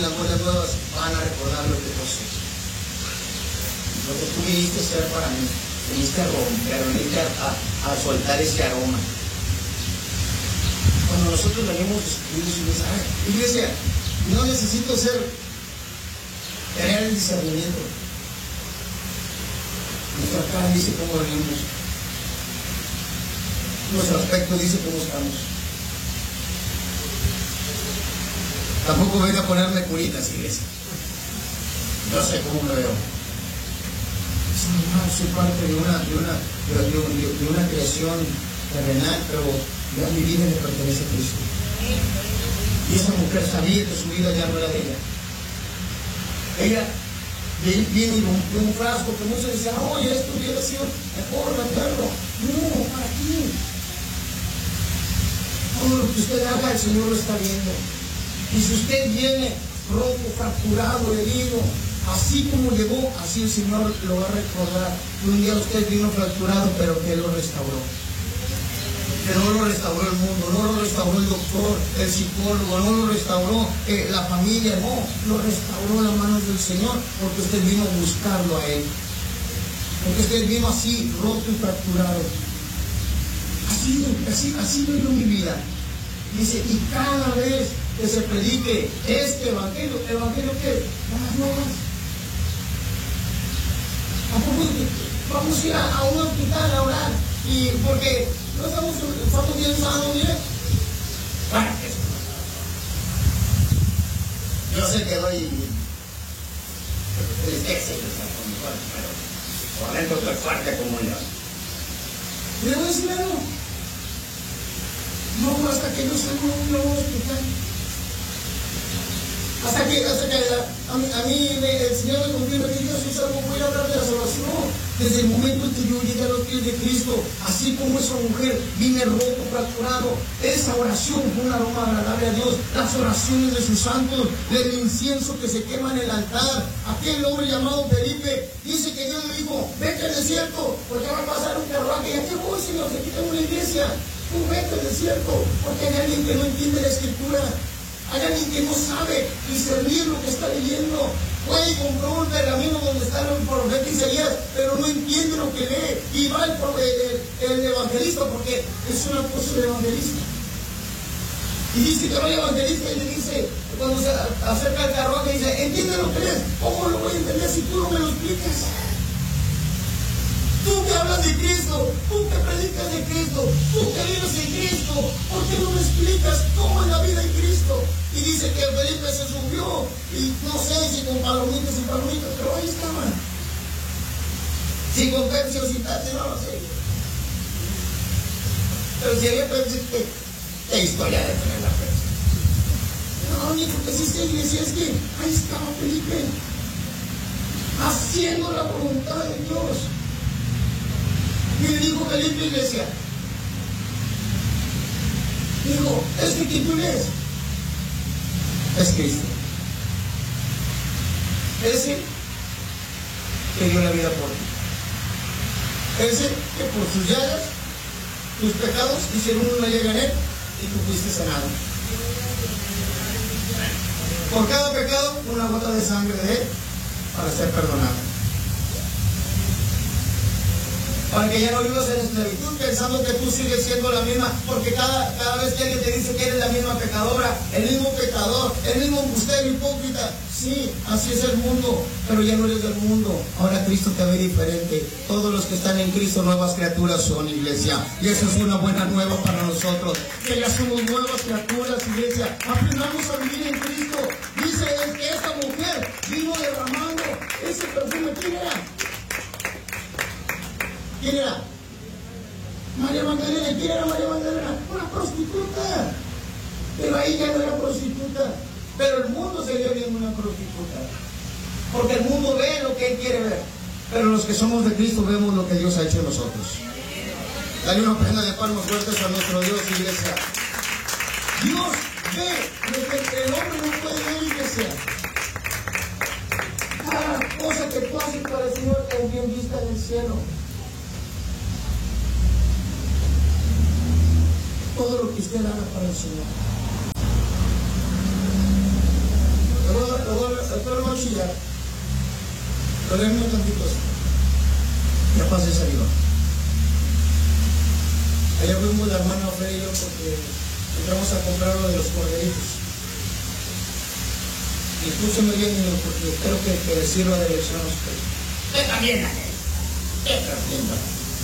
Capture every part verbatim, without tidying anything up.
las buenas nuevas, van a recordar lo que pasó. Lo que tú viniste a hacer para mí, viniste a romper, viniste a, a soltar ese aroma. Cuando nosotros venimos descubridos y decimos, ah, iglesia, no necesito ser, tener el discernimiento. Nuestra cara dice cómo venimos. Nuestro aspecto dice cómo estamos. Tampoco venga a ponerme curitas, iglesia. Yo sé cómo me veo. Soy parte de una, de una, de, de, de una creación terrenal, pero ya mi vida le pertenece a Cristo. Y esa mujer sabía que su vida ya no era de ella. Ella viene y rompió un frasco que muchos decían, oye, esto hubiera sido mejor meterlo. No, ¿para qué? Todo lo que usted haga, el Señor lo está viendo. Y si usted viene roto, fracturado, herido, así como llegó, así el Señor lo va a recordar. Un día usted vino fracturado, pero que Él lo restauró. Que no lo restauró el mundo, no lo restauró el doctor, el psicólogo, no lo restauró eh, la familia, no, lo restauró las manos del Señor, porque usted vino a buscarlo a Él. Porque usted vino así, roto y fracturado. Así, así, así vivo mi vida. Dice, y cada vez que se predique este evangelio, ¿el evangelio qué? Las nuevas. ¿A poco vamos a ir a, a un hospital a orar? Y porque no estamos, estamos bien sanos, mire. Bueno, eso. Yo sé que doy tristeza, pero por dentro estoy fuerte como un león. ¿Le voy a decir algo? No, hasta que yo salgo de un hospital. Hasta que, hasta que a, a, mí, a mí el Señor me confirma que yo soy salvo, voy a hablar de la salvación. Desde el momento en que yo llegué a los pies de Cristo, así como esa mujer, vine roto, fracturado, esa oración fue un aroma agradable a Dios. Las oraciones de sus santos, el incienso que se quema en el altar. Aquel hombre llamado Felipe, dice que Dios le dijo, vete al desierto, porque va a pasar un carruaje. ¿Y a qué voy, Señor? Se quita una iglesia. Tú vete al desierto, porque hay alguien que no entiende la escritura. Hay alguien que no sabe discernir lo que está leyendo. Puede comprar un pergamino donde está el profeta Isaías, pero no entiende lo que lee. Y va el, el, el evangelista, porque es una cosa de evangelista. Y dice que va el evangelista y le dice, cuando se acerca al carruaje, dice, ¿entiende lo que lees? ¿Cómo lo voy a entender si tú no me lo explicas? Tú que hablas de Cristo, tú que predicas de Cristo, tú que vives en Cristo, ¿por qué no me explicas cómo es la vida en Cristo? Y dice que Felipe se subió, y no sé si con palomitas y palomitas, pero ahí estaban. Si con Pepsi o sin Pepsi, no lo sé. Pero si había Pepsi, ¿qué, qué historia de tener la Pepsi? No, ni porque si es que iglesia, es que ahí estaba Felipe, haciendo la voluntad de Dios. Y le dijo Felipe, iglesia, dijo, ¿es que quién tú eres? Es Cristo. Ese que dio la vida por ti. Ese que por sus llagas, tus pecados hicieron una llaga en él y tú fuiste sanado. Por cada pecado, una gota de sangre de él para ser perdonado. Para que ya no vivas en esclavitud pensando que tú sigues siendo la misma, porque cada, cada vez que alguien te dice que eres la misma pecadora, el mismo pecador, el mismo embustero, hipócrita, sí, así es el mundo, pero ya no eres del mundo. Ahora Cristo te ve diferente. Todos los que están en Cristo, nuevas criaturas son, iglesia, y eso es una buena nueva para nosotros, que ya somos nuevas criaturas, iglesia. Aprendamos a vivir en Cristo. Dice es que esta mujer vino derramando ese perfume. ¿Quién era? ¿Quién era? María Magdalena. ¿Quién era María Magdalena? Una prostituta. Pero ahí ya no era prostituta. Pero el mundo seguía viendo una prostituta. Porque el mundo ve lo que él quiere ver. Pero los que somos de Cristo vemos lo que Dios ha hecho en nosotros. Dale una prenda de palmas fuertes a nuestro Dios, iglesia. Dios ve lo que el hombre no puede ver, iglesia. Cada cosa que tú haces para el Señor es bien vista en el cielo. Todo lo que usted haga para el Señor. pero no chillar. Pero déjenme un tantito así. Ya pasé saliva. Allá fuimos la hermana Ofer y yo porque entramos a comprar lo de los corderitos. Y escúcheme bien, niños, porque espero que, que les sirva de lección a ustedes. Usted también, Ángel. Usted también, ¿no?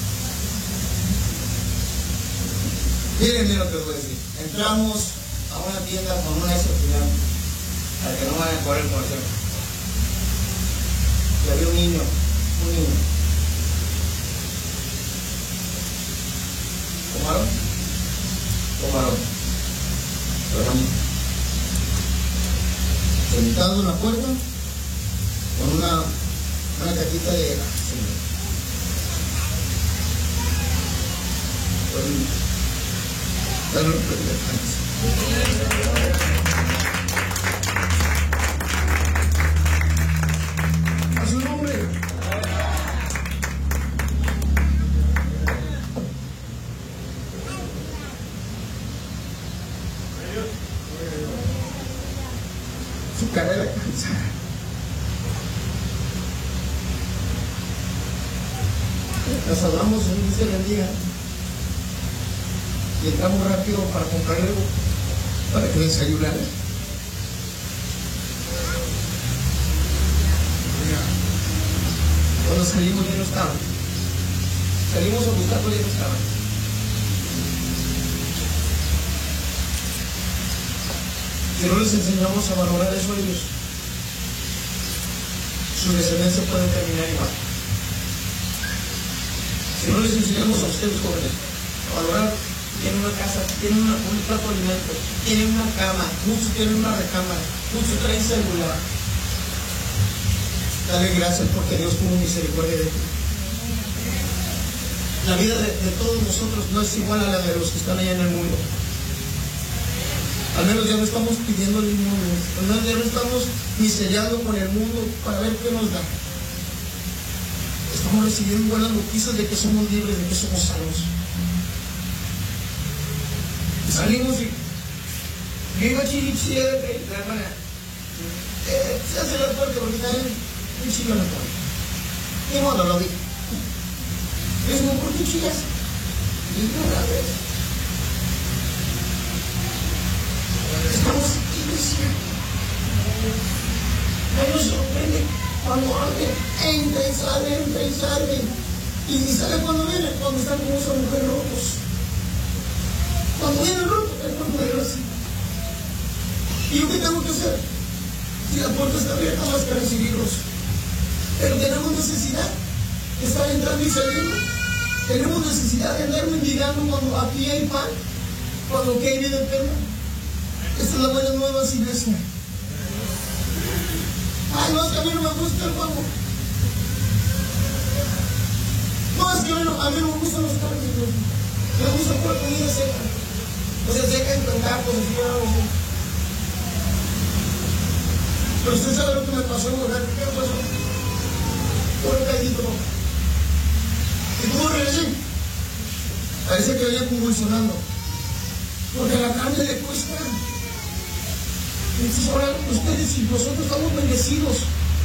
Miren bien lo que les voy a decir. Entramos a una tienda con una excepción, para que no vayan a correr el comercial. Y había un niño, un niño. ¿Tomaron? Tomaron. Pero sentado en la puerta con una, una cajita de a su nombre. Su carrera cansada. Nos hablamos en dice el día y entramos rápido para comprar algo para que desayunara. Cuando salimos ya no estaban. Salimos a buscarlo y ya no estaban. Si no les enseñamos a valorar eso a ellos, su descendencia puede terminar igual. Si no les enseñamos a ustedes jóvenes a valorar, tienen una casa, tienen una, un plato de alimentos, tienen una cama, muchos tienen una recámara, muchos traen celular. Dale gracias porque Dios tuvo misericordia de ti. La vida de, de todos nosotros no es igual a la de los que están allá en el mundo. Al menos ya no estamos pidiendo el mundo, al menos ya no estamos miseriando con el mundo para ver qué nos da. Estamos recibiendo buenas noticias de que somos libres, de que somos salvos. Y salimos y yo iba a chirichir, la hermana eh, se hace la puerta porque está en chillo la puerta. Ni modo, lo dije. Es como, ¿por qué chillas? Y una vez. Estamos en iglesia. A mí nos sorprende cuando alguien entra y sale, entra y sale. Y ni sabe cuándo viene, cuando están como esa mujer rotos. Cuando viene roto, es cuando viene así. ¿Y yo qué tengo que hacer? Si la puerta está abierta, más que recibirlos. Pero tenemos necesidad de estar entrando y saliendo. Tenemos necesidad de andar mendigando cuando aquí hay pan, cuando aquí hay vida eterna. Esta es la buena nueva, iglesia. Ay, no, es que a mí no me gusta el huevo. No, es que a mí no, a mí no me gustan los carnes. Me gusta pura comida seca. O sea, seca en tacos, así, algo. Pero usted sabe lo que me pasó en Oaxaca. ¿Qué me pasó? Puro caidito. ¿Y cómo regresé? Parece que venía convulsionando. Porque la carne le cuesta. Entonces ahora ustedes y nosotros estamos bendecidos.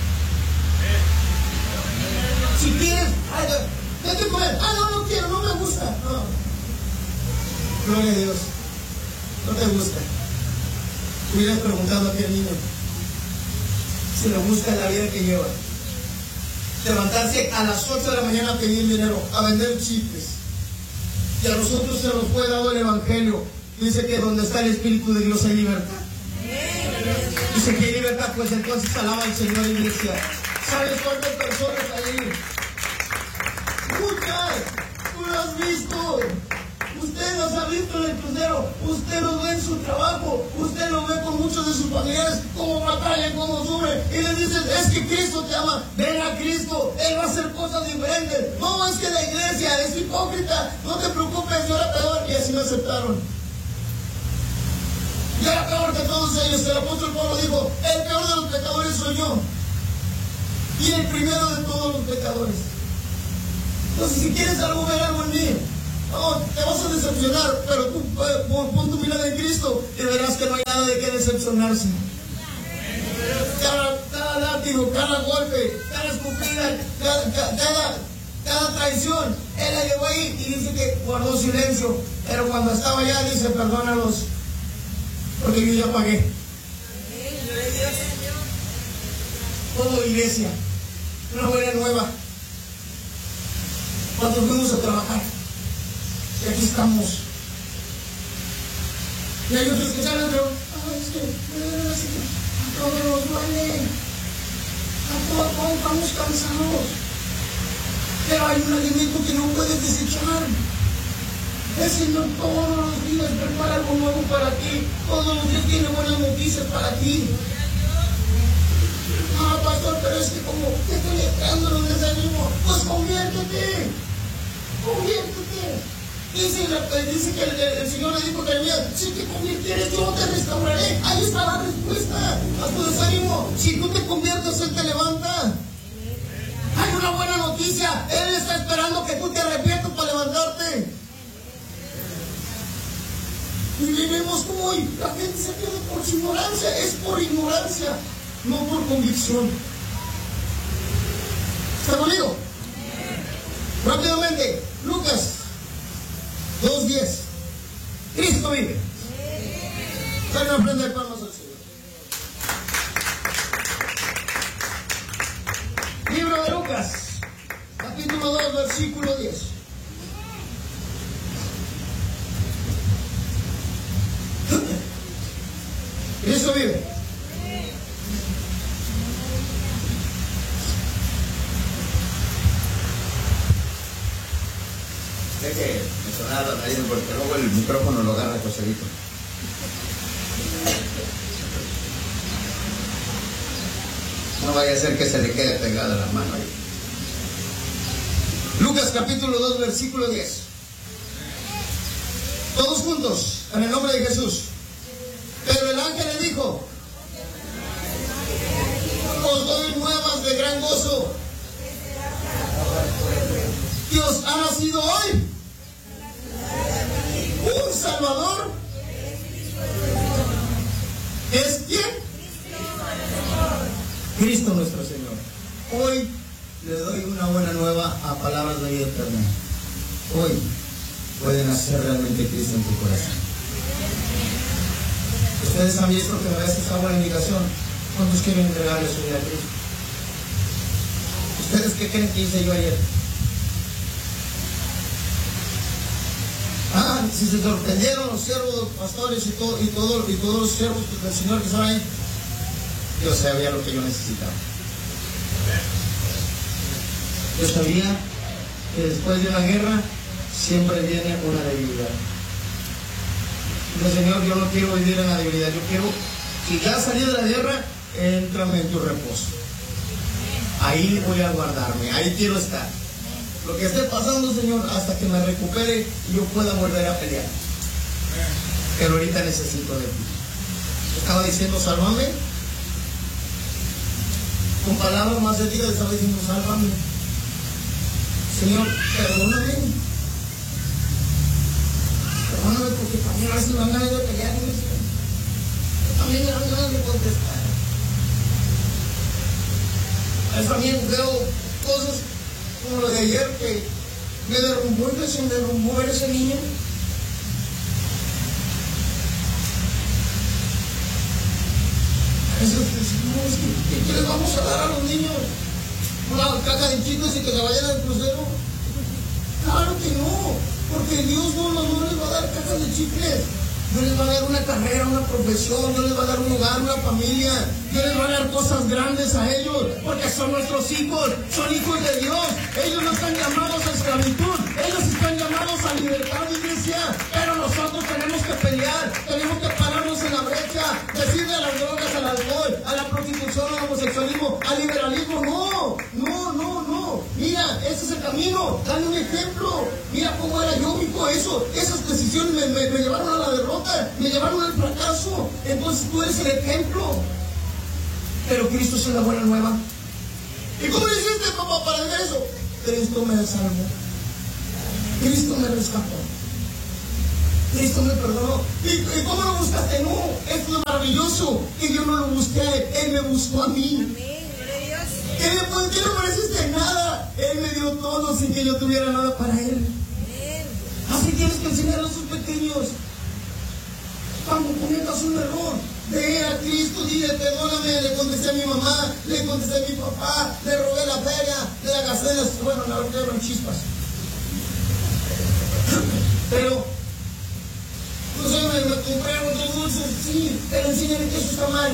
Si quieres, vete a comer. Ah, no, no quiero, no me gusta. No. Gloria a Dios. No te gusta. Hubieras preguntado a aquel niño si le gusta la vida que lleva. Levantarse a las ocho de la mañana a pedir dinero, a vender chicles. Y a nosotros se nos fue dado el Evangelio. Dice que donde está el Espíritu de Dios hay libertad. Dice que hay libertad, pues entonces alaba al Señor, iglesia. ¿Sabes cuántas personas hay ahí? Muchas. Tú lo has visto. Usted los ha visto en el crucero. Usted los ve en su trabajo. Usted los ve con muchos de sus familiares. Cómo batallan, cómo sufren. Y les dicen, es que Cristo te ama. Ven a Cristo. Él va a hacer cosas diferentes. No, es que la iglesia es hipócrita. No te preocupes, yo era peor. Y así me aceptaron. Y era peor que todos ellos. El apóstol Pablo dijo, el peor de los pecadores soy yo. Y el primero de todos los pecadores. Entonces, si quieres algo, ver algo en mí. No, te vas a decepcionar, pero tú pon tu mirada en Cristo y verás que no hay nada de qué decepcionarse. Cada, cada castigo, cada golpe, cada escupida, cada, cada, cada traición, Él la llevó ahí y dice que guardó silencio. Pero cuando estaba allá dice, perdónalos, porque yo ya pagué. Como iglesia, una buena nueva. Cuando fuimos a trabajar, y aquí estamos. Y hay otros que salen, pero, ay, es que, a todos nos duele, a todos, todos estamos cansados. Pero hay un alimento que no puedes desechar. El Señor todos los días prepara algo nuevo para ti. Todos los días tiene buenas noticias para ti. Ah, pastor, pero es que como te estoy entrando los desánimos, pues conviértete. Conviértete. Dice, dice que el, el, el Señor le dijo a Jeremías, si te convirtieres yo te restauraré. Ahí está la respuesta a tu desánimo. Si tú te conviertes, Él te levanta. Hay una buena noticia. Él está esperando que tú te arrepientas para levantarte. Y vivimos como hoy. La gente se pierde por su ignorancia. Es por ignorancia, no por convicción. ¿Está conmigo? Rápidamente, Lucas dos diez. Cristo vive. Ven a aprender palmas al Señor. Libro de Lucas, capítulo dos, versículo diez. Cristo vive. Sé que me sonaba la nariz porque luego el micrófono lo agarra coserito. No vaya a ser que se le quede pegada la mano ahí. Lucas capítulo dos, versículo diez. Todos juntos, en el nombre de Jesús. Pero el ángel le dijo, os doy nuevas de gran gozo. Dios ha nacido hoy un Salvador. ¿Es quién? Cristo nuestro Señor. Hoy le doy una buena nueva a palabras de vida eterna. Hoy puede nacer realmente Cristo en tu corazón. Ustedes han visto que a veces hago la indicación. ¿Cuántos quieren entregarle su vida a Cristo? ¿Ustedes qué creen que hice yo ayer? Ah, si se sorprendieron los siervos, los pastores y, todo, y, todo, y todos los siervos del Señor que estaban ahí, yo sabía lo que yo necesitaba. Yo sabía que después de una guerra siempre viene una debilidad. Digo, Señor, yo no quiero vivir en la debilidad, yo quiero, si ya salí de la guerra, éntrame en tu reposo. Ahí voy a guardarme, ahí quiero estar. Lo que esté pasando, Señor, hasta que me recupere y yo pueda volver a pelear. Pero ahorita necesito de ti. Estaba diciendo, sálvame. Con palabras más sentidas estaba diciendo, sálvame. Señor, perdóname. Perdóname porque también a veces me dan ganas de pelear. También me dan ganas de contestar. A veces también veo cosas como lo de ayer que me derrumbó y se me derrumbó ver ese niño. A veces decimos, ¿qué, ¿qué les vamos a dar a los niños? ¿Una caja de chicos y que se vayan al crucero? Claro que no, porque Dios no, no, no les va a dar cajas de chicles. Dios les va a dar una carrera, una profesión, Dios les va a dar un hogar, una familia, Dios les va a dar cosas grandes a ellos, porque son nuestros hijos, son hijos de Dios. Ellos no están llamados a esclavitud, ellos están llamados a libertad, iglesia. Pero nosotros tenemos que pelear, tenemos que pararnos en la brecha, decirle a las drogas, al alcohol, a la prostitución, al homosexualismo, al liberalismo, no, no, no, no. Mira, ese es el camino, dale un ejemplo. Mira cómo era yo, hijo, eso, esas decisiones me, me, me llevaron a la derrota, me llevaron al fracaso. Entonces tú eres el ejemplo. Pero Cristo es la buena nueva. ¿Y cómo le hiciste, papá, para ver eso? Cristo me salvó. Cristo me rescató. Cristo me perdonó. ¿Y, ¿Y cómo lo buscaste? No, esto es maravilloso. Que yo no lo busqué, Él me buscó a mí. ¿Qué, me, ¿Por qué no mereciste nada? Él me dio todo sin que yo tuviera nada para Él. Así tienes que enseñar a sus pequeños. Cuando cometas un error, ve a Cristo, dile, perdóname, le contesté a mi mamá, le contesté a mi papá, le robé la feria, le la gasté, bueno, la robé en chispas. Pero, no sé, me, me compré otros dulces, sí, pero enséñale que eso está mal.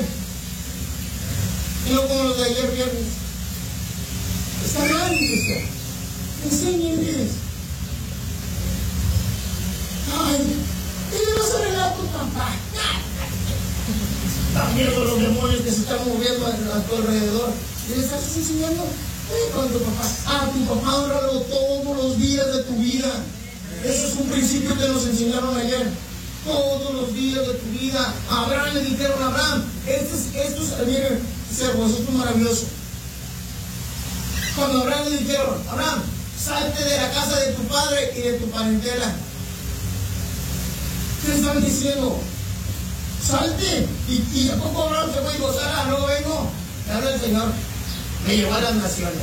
Y no como los de ayer viernes. Está mal, dice. Enséñenles. Ay, ¿qué le vas a regalar a tu papá? Están viendo los demonios que se están moviendo a, a tu alrededor. ¿Y le estás enseñando? Eh, con tu papá. Ah, tu papá honralo todos los días de tu vida. Eso es un principio que nos enseñaron ayer. Todos los días de tu vida. A Abraham le dijeron a Abraham, esto es, esto es, miren, servos, esto es maravilloso. Cuando a Abraham le dijeron, Abraham, salte de la casa de tu padre y de tu parentela. ¿Qué le están diciendo? Salte. Y, y a poco Abraham se fue y dijo, Sara, no vengo. Me habla el Señor, me llevó a las naciones.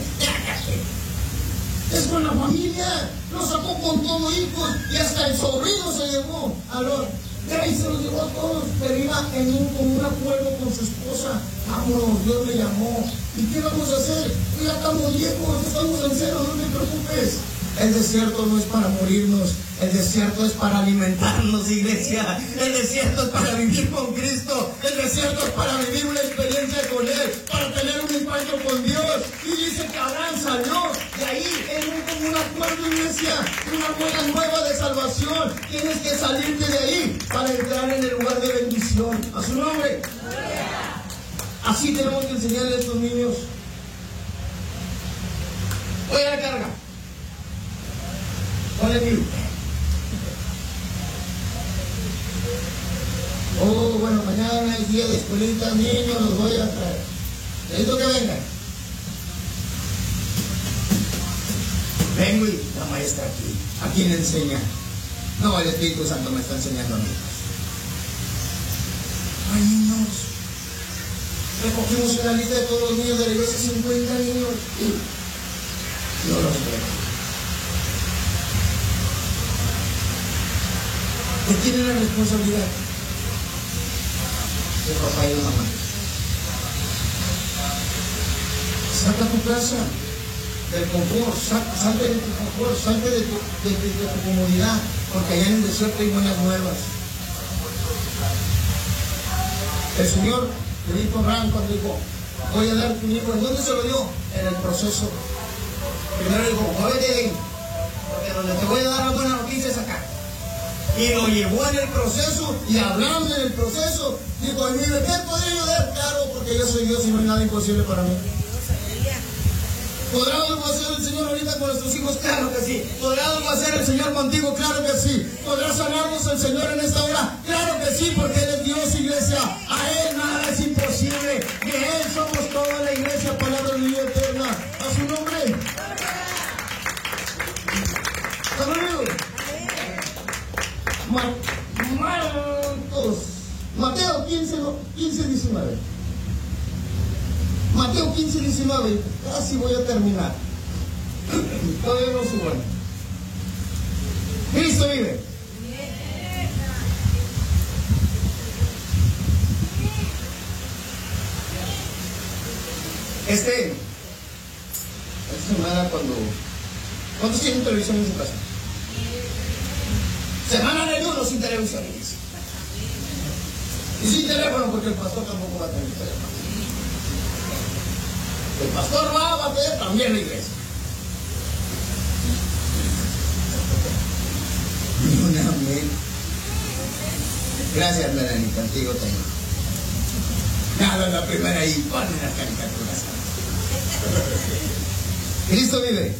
Es con la familia, lo sacó con todo hijos y hasta el sobrino se llevó. Aló, y se los llevó a todos, pero iba en un, con un acuerdo con su esposa. Vámonos, Dios le llamó. ¿Y qué vamos a hacer? Pues ya estamos viejos, estamos en cero, no te preocupes. El desierto no es para morirnos, el desierto es para alimentarnos, iglesia. El desierto es para vivir con Cristo, el desierto es para vivir una experiencia con Él, para tener un encuentro con Dios. Y dice que Abraham salió de ahí en un, como un acuerdo, iglesia, una buena nueva de salvación. Tienes que salirte de ahí para entrar en el lugar de bendición. A su nombre. Así tenemos que enseñarle a estos niños. Voy a la carga. Ponle mute. Oh, bueno, mañana es día de escuelita, niños, los voy a traer. Necesito que vengan. Vengo y la maestra aquí. ¿A quién le enseña? No, el Espíritu Santo me está enseñando a mí. Ay, niños. Recogimos una lista de todos los niños de la iglesia, cincuenta niños. Y no los veo. ¿Quién tiene la responsabilidad? De papá y de mamá. Saca tu casa del confort, sal, salte de tu confort, salte de tu, de, de, de tu comodidad, porque allá en el desierto hay buenas nuevas. El Señor le dijo a Abraham cuando dijo, voy a dar tu hijo, ¿en dónde se lo dio? En el proceso. Primero dijo, muévete de ahí, porque donde te voy a dar la buena noticia es acá. Y lo llevó en el proceso, y hablando en el proceso, dijo, mire, ¿qué podría yo dar? Claro, porque yo soy Dios y no hay nada imposible para mí. ¿Podrá algo hacer el Señor ahorita con nuestros hijos? Claro que sí. ¿Podrá algo hacer el Señor contigo? Claro que sí. ¿Podrá sanarnos el Señor en esta hora? Claro que sí, porque Él es Dios, iglesia. A Él nada es imposible. De Él somos toda la iglesia, palabra de vida eterna. A su nombre. Aleluya. Marcos. Mateo quince, diecinueve. Mateo quince, diecinueve. Casi voy a terminar. Todavía no subo. Cristo vive. Este. Esta semana cuando. ¿Cuántos tienen televisión en su casa? Semana de ayuno sin televisión. Y sin teléfono, porque el pastor tampoco va a tener teléfono. El pastor va, va a tener también la iglesia. Un amén. Gracias, Melanie, contigo tengo. Nada, la primera ahí, ponen las caricaturas. Cristo vive.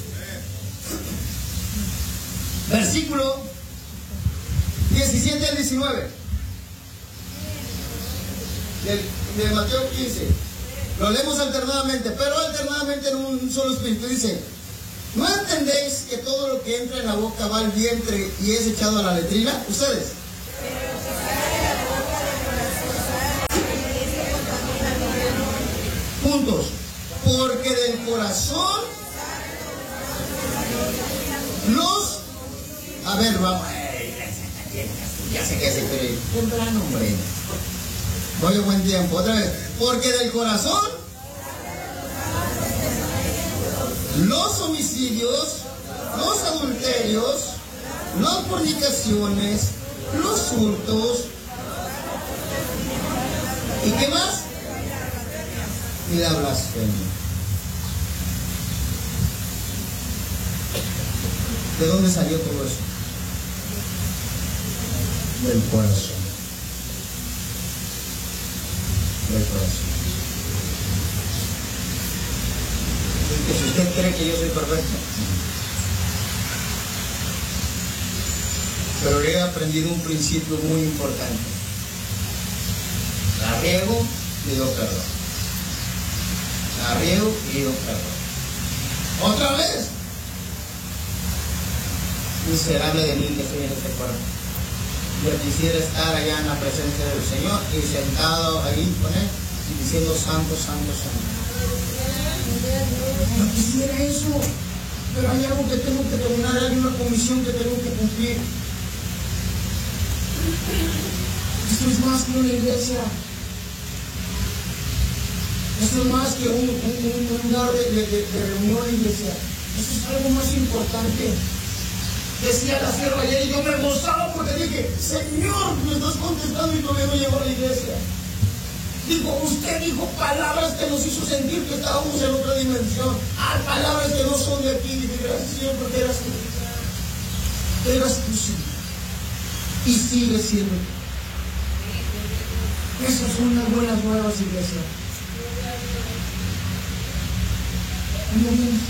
Versículo diecisiete al diecinueve. De, de Mateo quince. Lo leemos alternadamente, pero alternadamente en un solo espíritu. Dice, ¿no entendéis que todo lo que entra en la boca va al vientre y es echado a la letrina? ¿Ustedes? Puntos. porque del corazón los... A ver, vamos. Ya sé que se cree temprano, hombre. Oye, buen tiempo. Otra vez. Porque del corazón los homicidios, los adulterios, las fornicaciones, los hurtos. ¿Y qué más? Y la blasfemia. ¿De dónde salió todo eso? Del corazón. Del corazón. Que si usted cree que yo soy perfecto, pero he aprendido un principio muy importante. La riego, pido perdón. La riego, pido perdón. Otra vez. Miserable de mí que estoy en este cuerpo. Yo quisiera estar allá en la presencia del Señor y sentado ahí con Él y diciendo santo, santo, santo. Yo quisiera eso, pero hay algo que tengo que terminar, hay una comisión que tengo que cumplir. Esto es más que una iglesia. Esto es más que un, un, un lugar de, de, de, de reunión iglesia. Esto es algo más importante. Decía la sierva ayer y yo me gozaba porque dije, Señor, me estás contestando y todavía no llegó a la iglesia. Dijo, usted dijo palabras que nos hizo sentir que estábamos en otra dimensión. Ah, palabras que no son de aquí. Dije, gracias Señor, porque eras tú. Eras tú, Señor. Y sigue siendo. Esas son las buenas nuevas, iglesia. Un momento.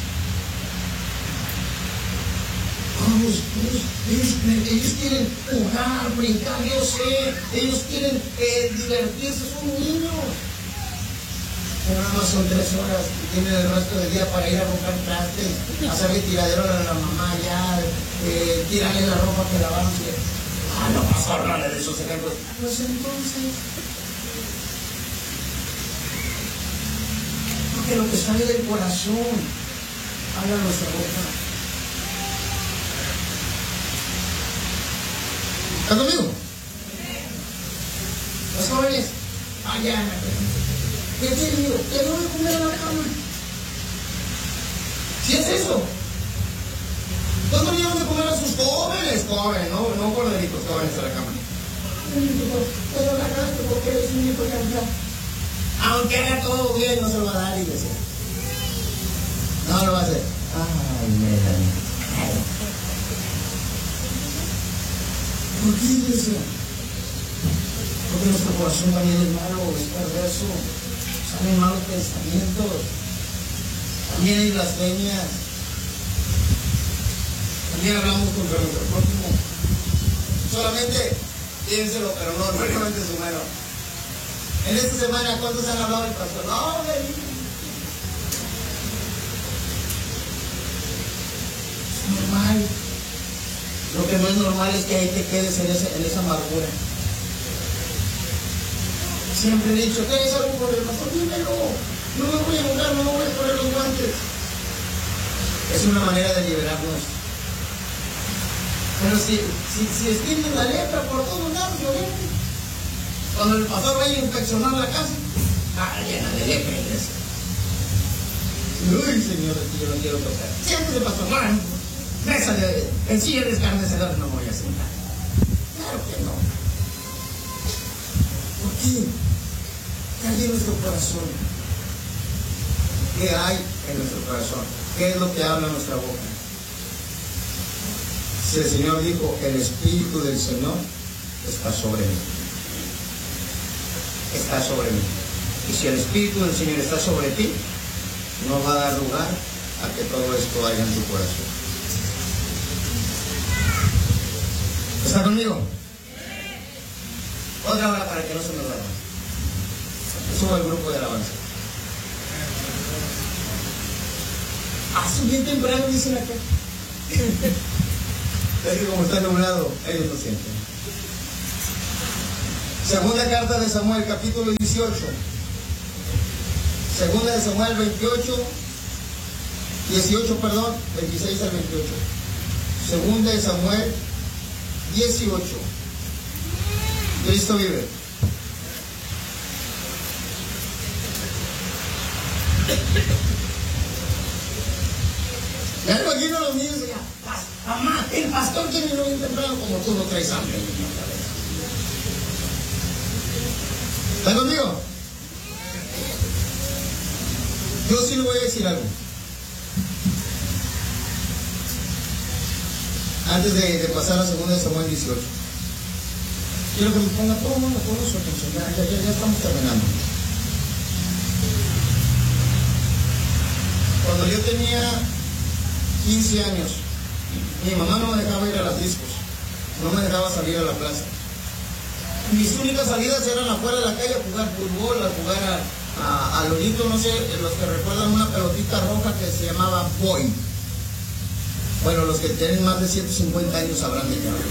Vamos, ellos, ellos, ellos quieren jugar, brincar, yo sé, ellos quieren eh, divertirse, son niños. Pero nada más son tres horas y tienen el resto del día para ir a romper trastes, hacerle tiradero a la mamá ya, eh, tirarle la ropa que lavaron. Ah, no pasa a hablarle de esos ejemplos. Pues entonces, porque lo que sale del corazón, habla nuestra boca. ¿Están conmigo? Los jóvenes, allá en la presencia. ¿Qué te digo? Que no me comer en la cama. Si es eso. ¿Cuándo llevan de comer a sus jóvenes? Jóvenes, no, no corderitos, jóvenes a la cama. Pero ganaste porque eres un hijo cansado. Aunque haga todo bien, no se lo va a dar, iglesia. No lo va a hacer. Ay, mira. ¿Por qué, iglesia? Porque nuestro corazón también es malo, es perverso, salen malos pensamientos, también hay blasfemias, también hablamos contra nuestro prójimo. Solamente piénselo, pero no, no realmente es humano. En esta semana, ¿cuántos han hablado del pastor? No, me es normal. Lo que no es normal es que ahí te quedes en, ese, en esa amargura. Siempre he dicho, ¿quieres algo por el pastor? Dímelo. No me voy a enojar, no me voy a poner los guantes. Es una manera de liberarnos. Pero si, si, si extienden la letra por todos lados, yo veo. Cuando el pastor vaya a inspeccionar la casa, ah, llena de lepra, iglesia. Uy, Señor, yo no quiero tocar. Siempre el pastor, bueno, mesa de, en silla de escarnecedores no voy a sentar. Claro que no. ¿Por qué? ¿Qué hay en nuestro corazón? ¿Qué hay en nuestro corazón? ¿Qué es lo que habla nuestra boca? Si el Señor dijo, el Espíritu del Señor está sobre mí. Está sobre mí. Y si el Espíritu del Señor está sobre ti, no va a dar lugar a que todo esto haya en tu corazón. ¿Está conmigo? Otra hora para que no se me duerma. Subo al grupo de alabanza. Ah, bien temprano, dicen acá. Es que como está nublado, ellos lo sienten. Segunda carta de Samuel, capítulo dieciocho. Segunda de Samuel veintiocho, dieciocho, perdón, veintiséis al veintiocho. Segunda de Samuel dieciocho. Cristo vive. Ya me imagino a los niños ya, mamá, el pastor que vino bien temprano, como tú no traes hambre. ¿Están conmigo? Yo sí le voy a decir algo. Antes de, de pasar a segunda de Samuel dieciocho. Quiero que me ponga todo, todo su atención. Ya, ya, ya, ya estamos terminando. Cuando yo tenía quince años, mi mamá no me dejaba ir a las discos, no me dejaba salir a la plaza. Mis únicas salidas eran afuera de la calle a jugar fútbol, a jugar a, a, a Lolito, no sé, los que recuerdan una pelotita roja que se llamaba Boy. Bueno, los que tienen más de ciento cincuenta años sabrán de qué hablo.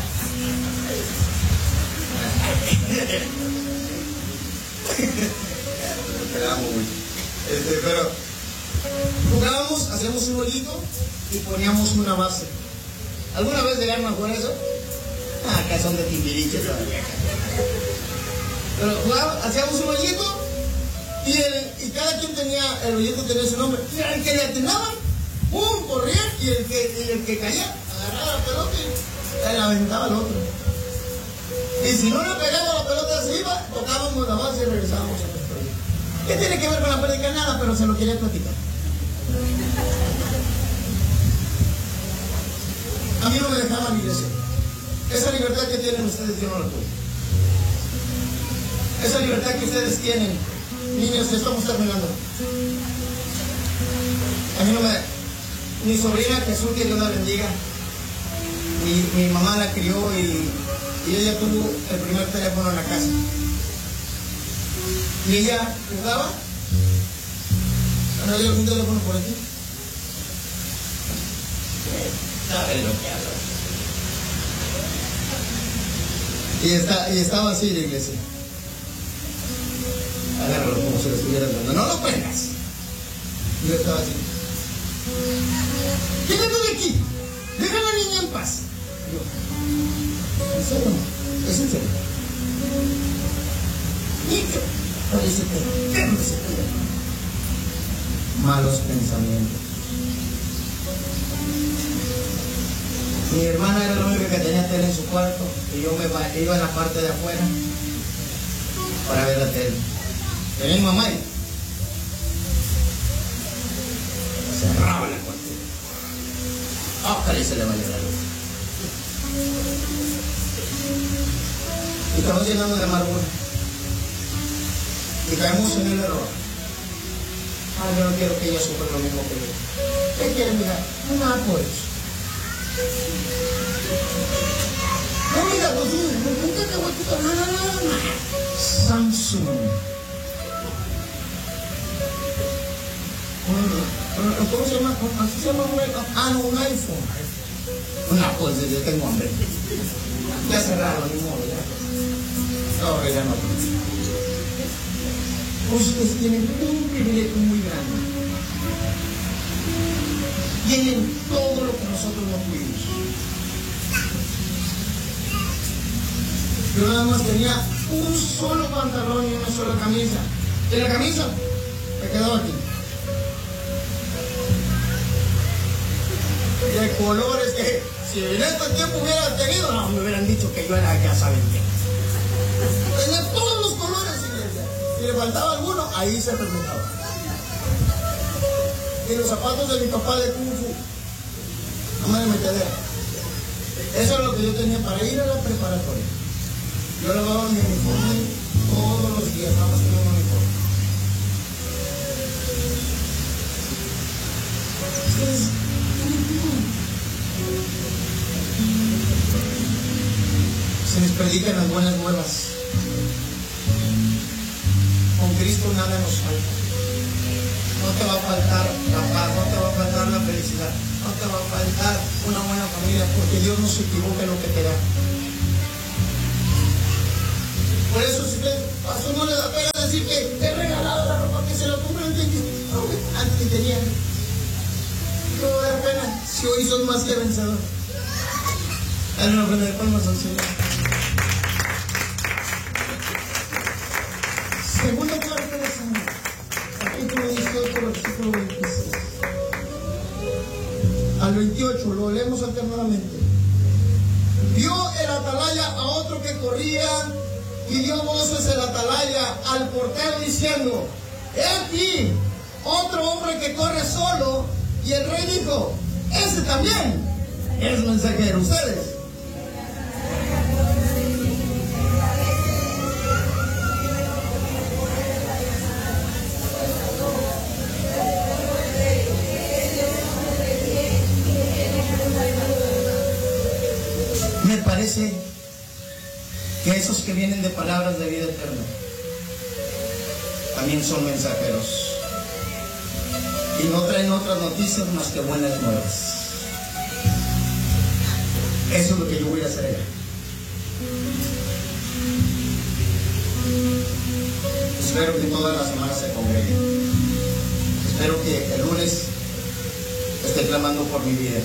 Te amo mucho. Este, pero jugábamos, hacíamos un hoyito y poníamos una base. ¿Alguna vez llegaron a jugar eso? Ah, acá son de timbiriche todavía. Pero jugábamos, hacíamos un hoyito y, el, y cada quien tenía, el hoyito tenía su nombre. Y al que le atinaban, ¡pum! Corría y el que, y el que caía, agarraba la pelota y le aventaba al otro. Y si no le pegaba la pelota, se iba, tocábamos la base y regresábamos a nuestro hoyito. ¿Qué tiene que ver con la prédica? Nada, pero se lo quería platicar. A mí no me dejaban ir a iglesia. Esa libertad que tienen ustedes, yo no la tuve. Esa libertad que ustedes tienen, niños, estamos terminando. A mí no me... Mi sobrina Jesús, que Dios la bendiga, mi, mi mamá la crió y, y ella tuvo el primer teléfono en la casa. Y ella jugaba. ¿No hay algún teléfono por aquí? ¿Sabes lo que hablo? Y, está, y estaba así la iglesia. Agárralo como si lo estuvieras dando. No lo prendas. Y yo estaba así. Quédate de aquí. Deja a la niña en paz. Y yo, ¿en serio? ¿Es en serio? Niño, parece que ¿qué no se puede? Malos pensamientos. Mi hermana era la única que tenía tele en su cuarto y yo me iba en la parte de afuera para ver la tele. Tenía mi mamá ahí. Cerraba la cuarto. Ojalá y se le vaya la luz. Y estamos llenando de amargura. Y caemos en el error. Ay, yo no quiero que ella sufra lo mismo que yo. ¿Qué quiere, mira? Nada por eso. No, mira, pues sí, nunca te voy a quitar nada, nada, nada. Samsung. ¿Cómo se llama? ¿Así se llama un iPhone? Ah, no, un iPhone. No, pues yo tengo hambre. Ya cerraron, ni modo, ya. No, ya no. Ustedes tienen un privilegio muy grande. Tienen todo lo que nosotros no tuvimos. Yo nada más tenía un solo pantalón y una sola camisa. Y la camisa me quedaba aquí. Y de colores que si en este tiempo hubiera tenido, no, me hubieran dicho que yo era, ya saben qué. Tenía todos los colores, iglesia. Si le faltaba alguno, ahí se reflejaba. Y los zapatos de mi papá de Kung Fu, no me metedera. Eso era lo que yo tenía para ir a la preparatoria. Yo lavaba mi uniforme todos los días, nada más que un uniforme. Entonces, se les predican las buenas nuevas. Con Cristo nada nos falta. No te va a faltar la paz, no te va a faltar la felicidad, no te va a faltar una buena familia, porque Dios no se equivoca en lo que te da. Por eso, si te pasó, no le da pena decir que te he regalado la ropa que se la compré. que hoy son más que vencedores. Dale una buena de palmas al Señor. Segunda parte de Samuel, capítulo dieciocho, versículo veintiséis al veintiocho, lo leemos alternadamente. Vio el atalaya a otro que corría y dio voces el atalaya al portero diciendo: he aquí otro hombre que corre solo. Y el rey dijo: ese también es mensajero. Ustedes. Me parece que esos que vienen de palabras de vida eterna también son mensajeros y no traen otras noticias más que buenas nuevas. Eso es lo que yo voy a hacer allá. Espero que toda la semana se congreguen. Espero que el lunes esté clamando por mi vida.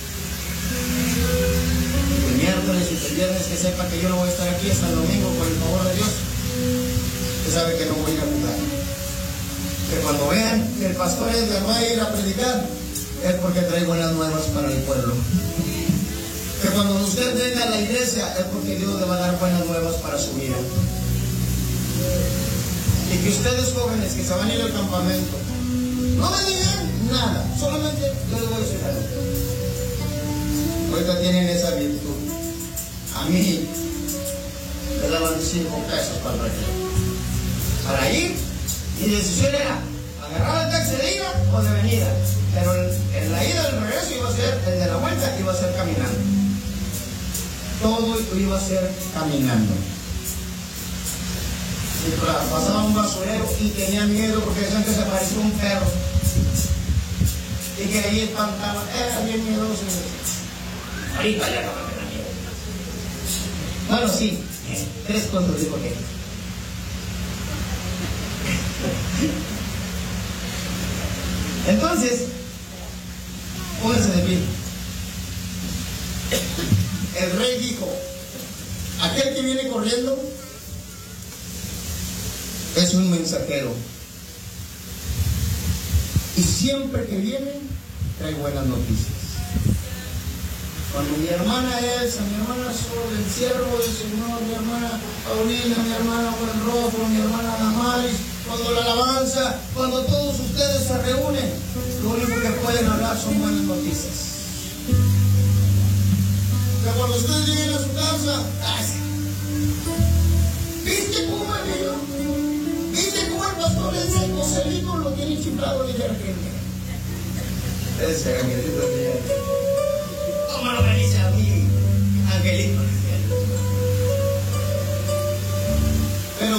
El miércoles y el viernes que sepa que yo no voy a estar aquí hasta el domingo por el favor de Dios. Que sabe que no voy a ir a jugar. Que cuando vean que el pastor Edgar va a ir a predicar, es porque trae buenas nuevas para el pueblo. Que cuando usted venga a la iglesia, es porque Dios le va a dar buenas nuevas para su vida. Y que ustedes jóvenes que se van a ir al campamento, no me digan nada, solamente yo les voy a decir algo. Ahorita tienen esa virtud. A mí me daban cinco pesos para el recreo. Para ir, mi decisión era agarrar el taxi de ida o de venida. Pero en, en la ida del regreso iba a ser, el de la vuelta iba a ser caminando. Todo iba a ser caminando. Y pasaba un basurero y tenía miedo porque decían que se parecía un perro. Y que ahí espantaba, era bien miedoso. Ahorita ya no me da miedo. Bueno, sí, tres cosas digo que. Entonces, pónganse de pie. El rey dijo: aquel que viene corriendo es un mensajero. Y siempre que viene, trae buenas noticias. Cuando mi hermana Elsa, mi hermana Sol, el siervo del Señor, mi hermana Paulina, mi hermana Buenrostro, mi hermana Damaris, cuando la alabanza, cuando todos ustedes se reúnen, lo único que pueden hablar son buenas noticias. Que cuando ustedes lleguen a su casa, ¡ay! ¿Viste cómo me vio? ¿Viste cómo el pastor ese Joselito lo tiene chiflado de gente? Ese Angelito de ¿cómo lo me dice a mí, Angelito? Pero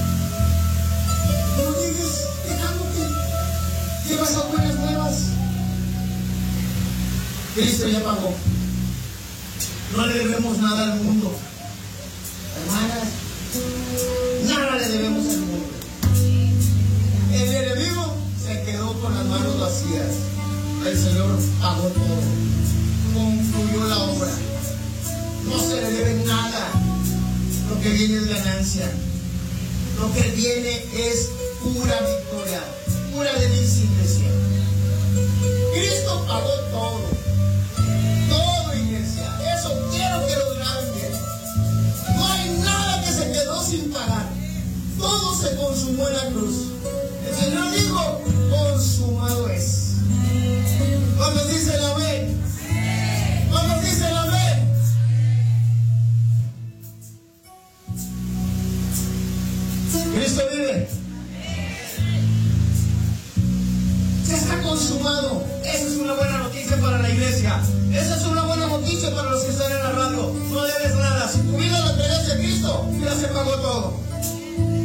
no llegues dejándote llevas a buenas nuevas. Cristo ya pagó. No le debemos nada al mundo. Hermanas, nada le debemos al mundo. El enemigo se quedó con las manos vacías. El Señor pagó todo. Concluyó la obra. No se le debe nada. Lo que viene es ganancia. Lo que viene es pura victoria, pura delicia, iglesia. Cristo pagó todo. Todo, iglesia. Eso quiero que lo graben. No hay nada que se quedó sin pagar. Todo se consumó en la cruz. El Señor dijo: consumado es. ¿Cuántos dicen amén? ¿Cuántos dicen amén? Cristo vive. Ya está consumado. Esa es una buena noticia para la iglesia. Esa es una buena noticia para los que están en la radio. No debes nada. Si tu vida la entregaste a Cristo, ya se pagó todo.